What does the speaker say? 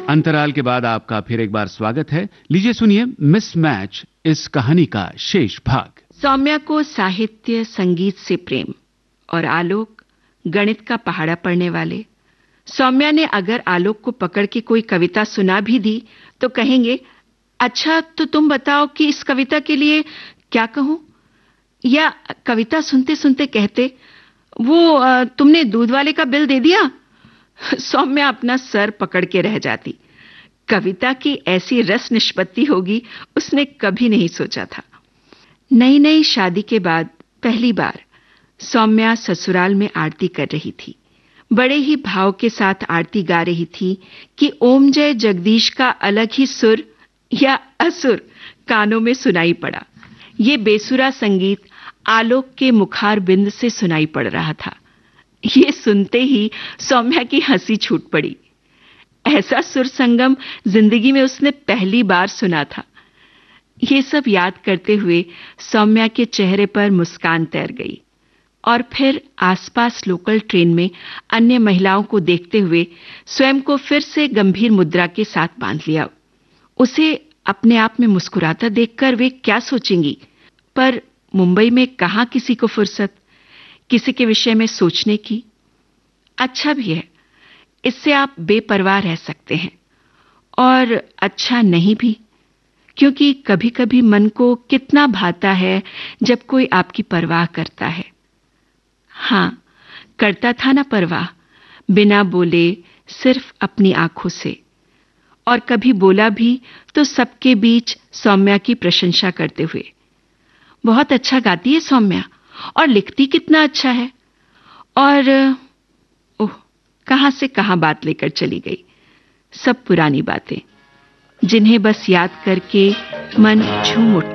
अंतराल के बाद आपका फिर एक बार स्वागत है। लीजिए सुनिए मिसमैच इस कहानी का शेष भाग। सौम्या को साहित्य संगीत से प्रेम और आलोक गणित का पहाड़ा पढ़ने वाले। सौम्या ने अगर आलोक को पकड़ के कोई कविता सुना भी दी तो कहेंगे, अच्छा तो तुम बताओ कि इस कविता के लिए क्या कहूं। या कविता सुनते सुनते कहते, वो तुमने दूध वाले का बिल दे दिया। सौम्या अपना सर पकड़ के रह जाती। कविता की ऐसी रस निष्पत्ति होगी उसने कभी नहीं सोचा था। नई नई शादी के बाद पहली बार सौम्या ससुराल में आरती कर रही थी। बड़े ही भाव के साथ आरती गा रही थी कि ओम जय जगदीश का अलग ही सुर या असुर कानों में सुनाई पड़ा। ये बेसुरा संगीत आलोक के मुखार बिंद से सुनाई पड़ रहा था। ये सुनते ही सौम्या की हंसी छूट पड़ी। ऐसा सुर संगम जिंदगी में उसने पहली बार सुना था। ये सब याद करते हुए सौम्या के चेहरे पर मुस्कान तैर गई और फिर आसपास लोकल ट्रेन में अन्य महिलाओं को देखते हुए स्वयं को फिर से गंभीर मुद्रा के साथ बांध लिया। उसे अपने आप में मुस्कुराता देखकर वे क्या सोचेंगी, पर मुंबई में कहां किसी को फुर्सत किसी के विषय में सोचने की। अच्छा भी है, इससे आप बेपरवाह रह सकते हैं, और अच्छा नहीं भी, क्योंकि कभी-कभी मन को कितना भाता है जब कोई आपकी परवाह करता है। हां, करता था ना परवाह, बिना बोले सिर्फ अपनी आंखों से, और कभी बोला भी तो सबके बीच सौम्या की प्रशंसा करते हुए। बहुत अच्छा गाती है सौम्या, और लिखती कितना अच्छा है। और ओह, कहां से कहां बात लेकर चली गई। सब पुरानी बातें जिन्हें बस याद करके मन झूम उठता